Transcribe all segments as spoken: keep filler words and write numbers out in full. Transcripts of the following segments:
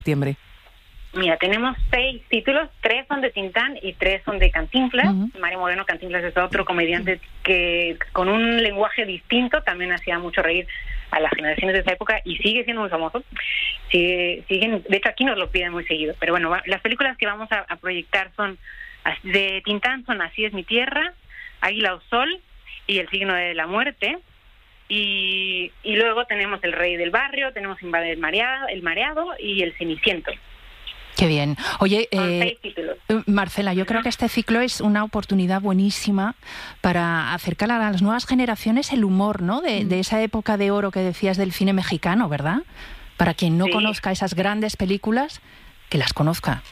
septiembre? Mira, tenemos seis títulos, tres son de Tintán y tres son de Cantinflas. Uh-huh. Mario Moreno Cantinflas es otro comediante que con un lenguaje distinto también hacía mucho reír a las generaciones de esa época y sigue siendo muy famoso. Sigue, siguen, de hecho aquí nos lo piden muy seguido. Pero bueno, va, las películas que vamos a, a proyectar son de Tintán son Así es mi tierra, Águila o Sol y El signo de la muerte. Y, y luego tenemos El rey del barrio, tenemos Invade el mareado, el mareado y El ceniciento. Qué bien. Oye, eh, Marcela, yo creo que este ciclo es una oportunidad buenísima para acercar a las nuevas generaciones el humor, ¿no? De, de esa época de oro que decías del cine mexicano, ¿verdad? Para quien no sí. conozca esas grandes películas, que las conozca.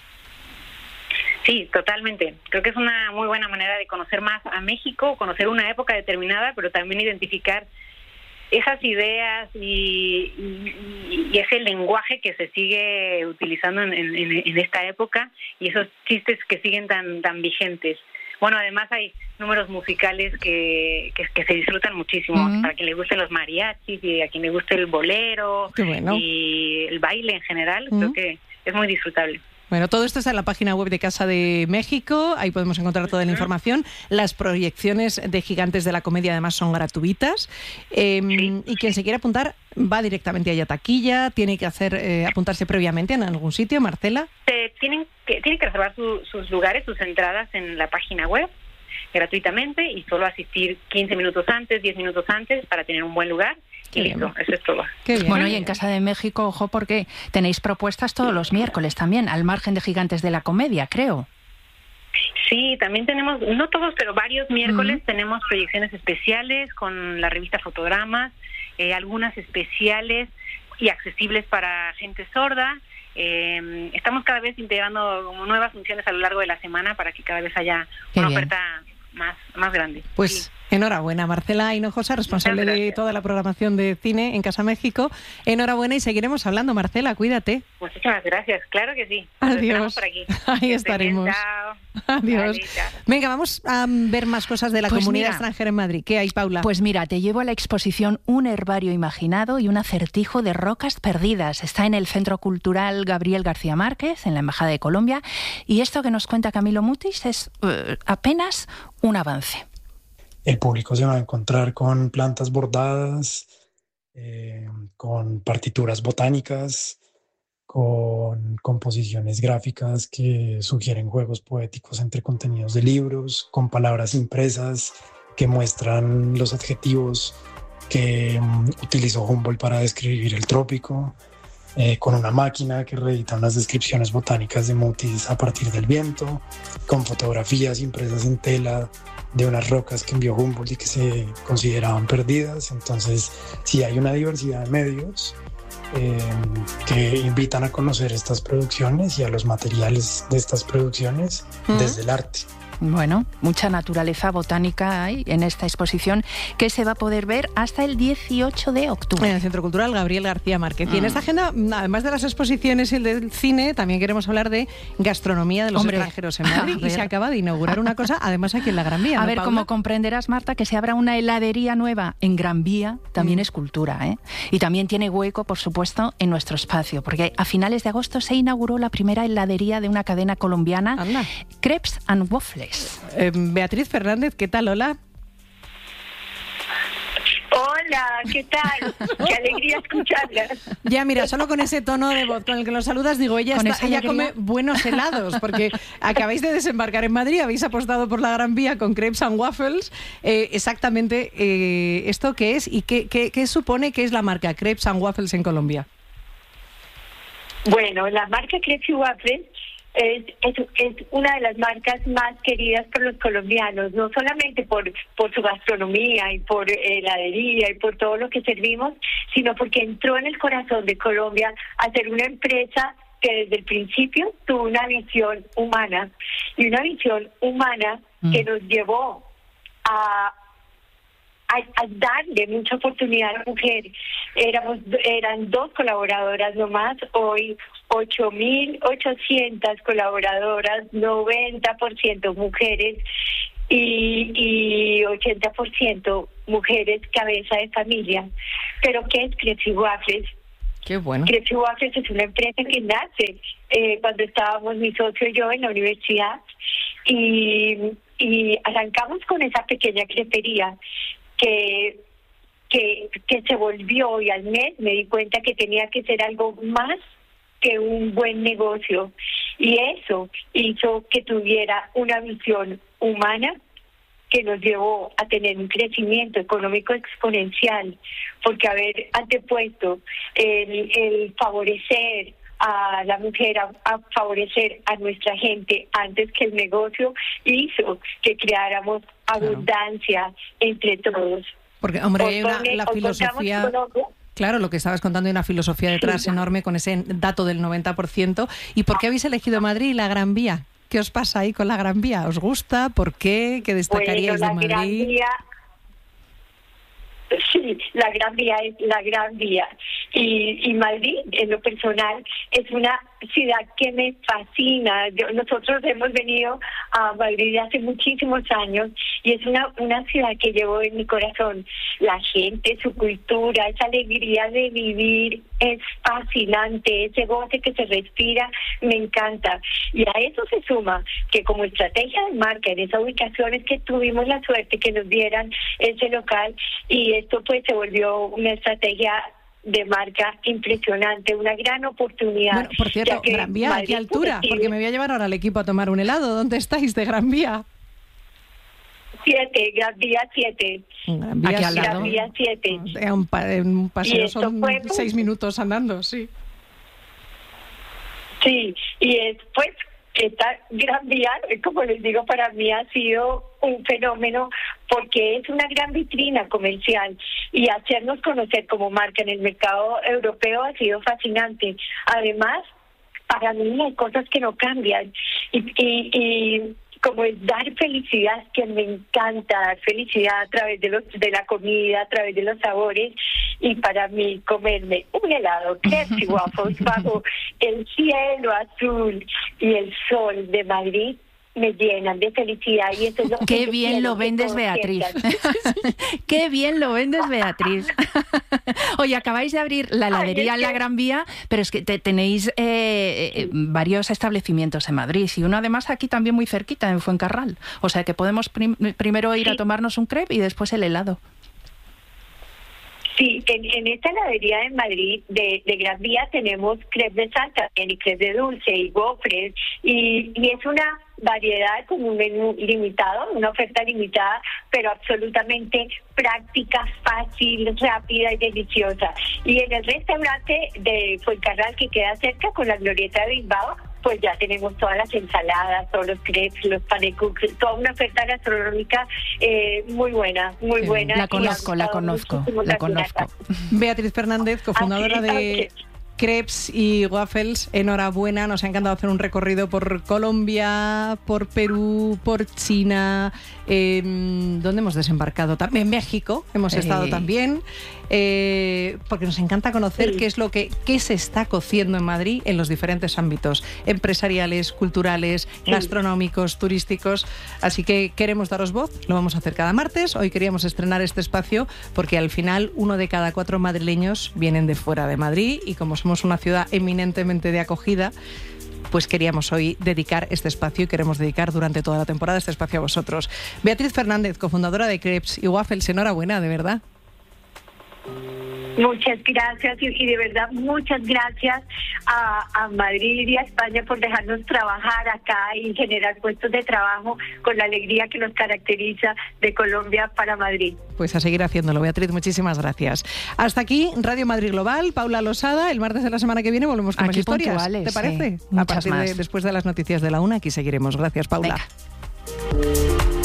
Sí, totalmente. Creo que es una muy buena manera de conocer más a México, conocer una época determinada, pero también identificar esas ideas y, y, y ese lenguaje que se sigue utilizando en, en, en esta época y esos chistes que siguen tan tan vigentes. Bueno, además hay números musicales que, que, que se disfrutan muchísimo, uh-huh. para quien le gusten los mariachis y a quien le guste el bolero. Qué bueno. Y el baile en general, uh-huh. creo que es muy disfrutable. Bueno, todo esto está en la página web de Casa de México, ahí podemos encontrar toda la información. Las proyecciones de Gigantes de la Comedia además son gratuitas. Eh, sí. Y quien se quiera apuntar va directamente allá a taquilla, tiene que hacer eh, apuntarse previamente en algún sitio, Marcela. Eh, tienen que tienen que reservar su, sus lugares, sus entradas en la página web gratuitamente y solo asistir quince minutos antes, diez minutos antes para tener un buen lugar. Y listo, eso es todo. Qué bien. Bueno, y en Casa de México, ojo, porque tenéis propuestas todos los miércoles también, al margen de Gigantes de la Comedia, creo. Sí, también tenemos, no todos, pero varios miércoles uh-huh. tenemos proyecciones especiales con la revista Fotogramas, eh, algunas especiales y accesibles para gente sorda. Eh, estamos cada vez integrando como nuevas funciones a lo largo de la semana para que cada vez haya Qué una bien. oferta más, más grande. Pues sí. Enhorabuena, Marcela Hinojosa, responsable de toda la programación de cine en Casa México. Enhorabuena y seguiremos hablando, Marcela, cuídate. Muchísimas gracias, claro que sí. Nos Adiós. Por aquí. Ahí estaremos. Bien, chao. Adiós. Vale, chao. Venga, vamos a ver más cosas de la pues comunidad mira, extranjera en Madrid. ¿Qué hay, Paula? Pues mira, te llevo a la exposición Un herbario imaginado y un acertijo de rocas perdidas. Está en el Centro Cultural Gabriel García Márquez, en la Embajada de Colombia. Y esto que nos cuenta Camilo Mutis es uh, apenas un avance. El público se va a encontrar con plantas bordadas, eh, con partituras botánicas, con composiciones gráficas que sugieren juegos poéticos entre contenidos de libros, con palabras impresas que muestran los adjetivos que um, utilizó Humboldt para describir el trópico, eh, con una máquina que reedita unas descripciones botánicas de Mutis a partir del viento, con fotografías impresas en tela de unas rocas que envió Humboldt y que se consideraban perdidas. Entonces sí hay una diversidad de medios eh, que invitan a conocer estas producciones y a los materiales de estas producciones ¿Mm? desde el arte. Bueno, mucha naturaleza botánica hay en esta exposición que se va a poder ver hasta el dieciocho de octubre. En el Centro Cultural Gabriel García Márquez. Mm. Y en esta agenda, además de las exposiciones y el del cine, también queremos hablar de gastronomía de los Hombre, extranjeros en Madrid. Y se acaba de inaugurar una cosa, además aquí en la Gran Vía. A ¿no, ver, Paula? como comprenderás, Marta, que se abra una heladería nueva en Gran Vía también mm. es cultura, ¿eh? Y también tiene hueco, por supuesto, en nuestro espacio, porque a finales de agosto se inauguró la primera heladería de una cadena colombiana, Anda. Crepes and Waffles. Eh, Beatriz Fernández, ¿qué tal? Hola. Hola, ¿qué tal? Qué alegría escucharla. Ya, mira, solo con ese tono de voz con el que nos saludas, digo, ella, está, ella come buenos helados, porque acabáis de desembarcar en Madrid, habéis apostado por la Gran Vía con Crepes and Waffles. Eh, exactamente, eh, ¿esto qué es y qué, qué, qué supone que es la marca Crepes and Waffles en Colombia? Bueno, la marca Crepes and Waffles Es, es, es una de las marcas más queridas por los colombianos, no solamente por, por su gastronomía y por heladería y por todo lo que servimos, sino porque entró en el corazón de Colombia a ser una empresa que desde el principio tuvo una visión humana, y una visión humana mm. que nos llevó a A, a darle mucha oportunidad a la mujer. Éramos, eran dos colaboradoras nomás, hoy ocho mil ochocientas colaboradoras, noventa por ciento mujeres y, y ochenta por ciento mujeres cabeza de familia. Pero ¿qué es Crepes and Waffles? Qué bueno. Crepes y Waffles es una empresa que nace eh, cuando estábamos mi socio y yo en la universidad y, y arrancamos con esa pequeña crepería que, que, que se volvió, y al mes me di cuenta que tenía que ser algo más que un buen negocio, y eso hizo que tuviera una visión humana que nos llevó a tener un crecimiento económico exponencial, porque haber antepuesto el, el favorecer a la mujer, a, a favorecer a nuestra gente antes que el negocio, hizo que creáramos abundancia claro. entre todos. Porque, hombre, hay una, la filosofía... Claro, lo que estabas contando, hay una filosofía detrás sí, enorme con ese dato del noventa por ciento. ¿Y por qué habéis elegido Madrid y la Gran Vía? ¿Qué os pasa ahí con la Gran Vía? ¿Os gusta? ¿Por qué? ¿Qué destacaríais bueno, de Madrid? Gran Vía, sí, la Gran Vía es la Gran Vía. Y, y Madrid, en lo personal, es una ciudad que me fascina. Yo, nosotros hemos venido a Madrid hace muchísimos años y es una, una ciudad que llevo en mi corazón. La gente, su cultura, esa alegría de vivir es fascinante. Ese goce que se respira me encanta. Y a eso se suma que como estrategia de marca en esa ubicación es que tuvimos la suerte que nos dieran ese local, y esto pues se volvió una estrategia de marca impresionante, una gran oportunidad. Bueno, por cierto, Gran Vía, ¿a qué altura? Porque me voy a llevar ahora al equipo a tomar un helado. ¿Dónde estáis de Gran Vía? Siete, Gran Vía siete. Gran Vía, Aquí al lado. Gran Vía siete. Un, pa un paseo son fue, seis minutos andando, sí. Sí, y es, pues esta Gran Vía, como les digo, para mí ha sido un fenómeno porque es una gran vitrina comercial, y hacernos conocer como marca en el mercado europeo ha sido fascinante. Además, para mí hay cosas que no cambian, y, y, y como es dar felicidad, que me encanta dar felicidad a través de los de la comida, a través de los sabores, y para mí comerme un helado, crepes y waffles bajo el cielo azul y el sol de Madrid me llenan de felicidad, y eso es lo Qué que bien lo vendes, Beatriz. Qué bien lo vendes, Beatriz. Oye, acabáis de abrir la heladería en la Gran Vía, pero es que te, tenéis eh, eh, varios establecimientos en Madrid, y uno además aquí también muy cerquita, en Fuencarral. O sea que podemos prim primero ir sí. a tomarnos un crepe y después el helado. Sí, en, en esta heladería de Madrid, de, de Gran Vía, tenemos crepes de sal también, y crepes de dulce, y gofres, y, y es una variedad con un menú limitado, una oferta limitada, pero absolutamente práctica, fácil, rápida y deliciosa. Y en el restaurante de Fuencarral, que queda cerca con la Glorieta de Bilbao, pues ya tenemos todas las ensaladas, todos los crepes, los panecukes, toda una oferta gastronómica eh, muy buena, muy buena. La conozco, la conozco, la conozco. Beatriz Fernández, cofundadora de Crepes y Waffles, enhorabuena, nos ha encantado hacer un recorrido por Colombia, por Perú, por China, eh, ¿dónde hemos desembarcado? También México, hemos sí. estado también, eh, porque nos encanta conocer sí. qué es lo que qué se está cociendo en Madrid en los diferentes ámbitos empresariales, culturales, sí. gastronómicos, turísticos, así que queremos daros voz, lo vamos a hacer cada martes. Hoy queríamos estrenar este espacio porque al final uno de cada cuatro madrileños vienen de fuera de Madrid, y como somos una ciudad eminentemente de acogida, pues queríamos hoy dedicar este espacio, y queremos dedicar durante toda la temporada este espacio a vosotros. Beatriz Fernández, cofundadora de Crepes y Waffles, enhorabuena, de verdad. Muchas gracias, y, y de verdad muchas gracias a, a Madrid y a España por dejarnos trabajar acá y generar puestos de trabajo con la alegría que nos caracteriza de Colombia para Madrid. Pues a seguir haciéndolo, Beatriz, muchísimas gracias. Hasta aquí Radio Madrid Global, Paula Losada. El martes de la semana que viene volvemos con aquí más historias. Puntuales, ¿te parece? Sí, a partir de, después de las noticias de la una, aquí seguiremos. Gracias, Paula. Venga.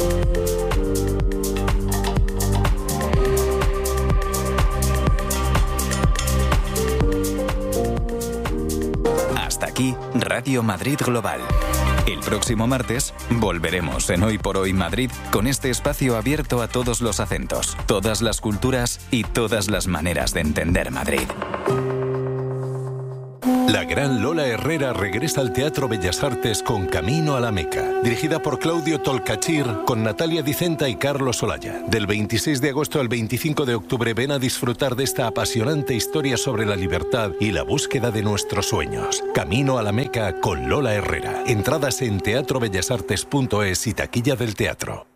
Hasta aquí Radio Madrid Global. El próximo martes volveremos en Hoy por Hoy Madrid con este espacio abierto a todos los acentos, todas las culturas y todas las maneras de entender Madrid. La gran Lola Herrera regresa al Teatro Bellas Artes con Camino a la Meca, dirigida por Claudio Tolcachir, con Natalia Dicenta y Carlos Olaya. Del veintiséis de agosto al veinticinco de octubre ven a disfrutar de esta apasionante historia sobre la libertad y la búsqueda de nuestros sueños. Camino a la Meca con Lola Herrera. Entradas en teatro bellas artes punto es y taquilla del teatro.